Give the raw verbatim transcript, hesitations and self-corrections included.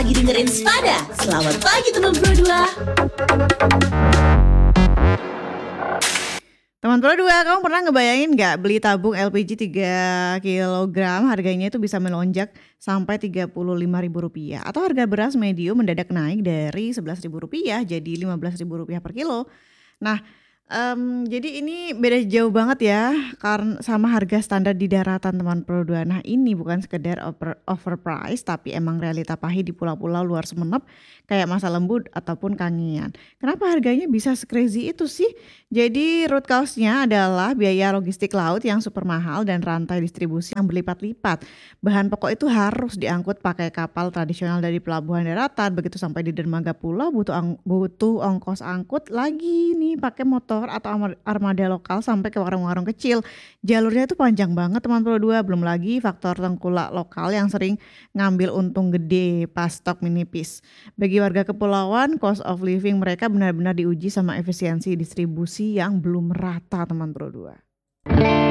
lagi dengerin Spada. Selamat pagi teman Pro dua. Teman Pro dua, kamu pernah ngebayangin gak beli tabung L P G tiga kilogram harganya itu bisa melonjak sampai tiga puluh lima ribu rupiah, atau harga beras medium mendadak naik dari sebelas ribu rupiah jadi lima belas ribu rupiah per kilo. Nah, em, jadi ini beda jauh banget ya karena sama harga standar di daratan teman Pro dua. Nah, ini bukan sekedar over, overprice tapi emang realita pahit di pulau-pulau luar Sumeneb kayak Masa Lembu ataupun Kangean. Kenapa harganya bisa se-crazy itu sih? Jadi root cause-nya adalah biaya logistik laut yang super mahal dan rantai distribusi yang berlipat-lipat. Bahan pokok itu harus diangkut pakai kapal tradisional dari pelabuhan daratan. Begitu sampai di dermaga pulau butuh ang- butuh ongkos angkut lagi nih pakai motor atau amar- armada lokal sampai ke warung-warung kecil. Jalurnya itu panjang banget teman Pro dua. Belum lagi faktor tengkulak lokal yang sering ngambil untung gede pas stok menipis. Bagi warga kepulauan, cost of living mereka benar-benar diuji sama efisiensi distribusi yang belum merata teman Pro dua.